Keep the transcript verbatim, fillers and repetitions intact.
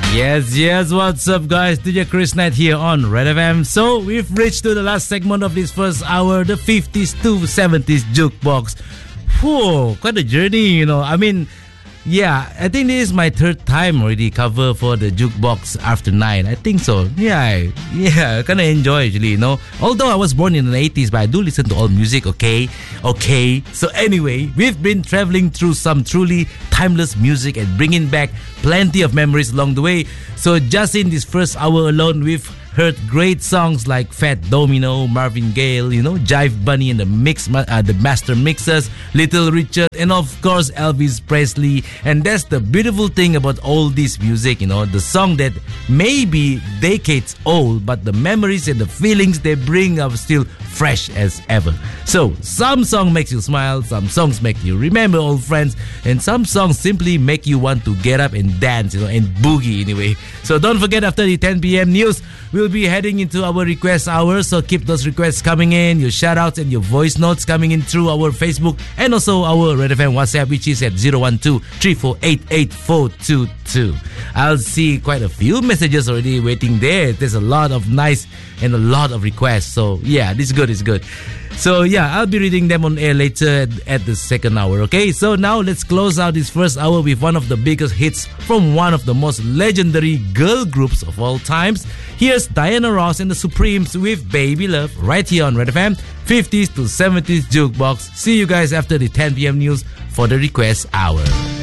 Yes, yes, what's up guys? D J Chris Knight here on Red F M. So we've reached to the last segment of this first hour, the fifties to seventies jukebox. Whoa, quite a journey, you know. I mean, yeah, I think this is my third time already cover for the jukebox after nine. I think so. Yeah, yeah, I kind of enjoy actually, you know. Although I was born in the eighties, but I do listen to all music, okay? Okay. So anyway, we've been traveling through some truly timeless music and bringing back plenty of memories along the way. So just in this first hour alone, we've heard great songs like Fat Domino, Marvin Gaye, you know, Jive Bunny and the mix, uh, the Master Mixers, Little Richard, and of course Elvis Presley. And that's the beautiful thing about all this music, you know, the song that may be decades old, but the memories and the feelings they bring are still fresh as ever. So some song makes you smile, some songs make you remember old friends, and some songs simply make you want to get up and dance, you know, and boogie anyway. So don't forget, after the ten p.m. news, we'll be heading into our request hour. So keep those requests coming in, your shout outs and your voice notes coming in through our Facebook and also our Red F M WhatsApp, which is at zero one two, three four eight, eight four two two. I'll see quite a few messages already waiting there. There's a lot of nice and a lot of requests. So yeah, this is good, it's good. So yeah, I'll be reading them on air later at, at the second hour, okay? So now let's close out this first hour with one of the biggest hits from one of the most legendary girl groups of all times. Here's Diana Ross and the Supremes with Baby Love right here on Red F M, fifties to seventies Jukebox. See you guys after the ten p.m. news for the request hour.